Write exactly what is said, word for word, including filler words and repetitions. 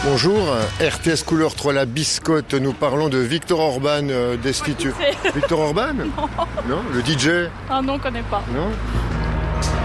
Bonjour, R T S Couleur trois La Biscotte, nous parlons de Viktor Orban euh, Destitute. Viktor Orban? Non. Non, le D J? Ah non, on connaît pas. Non.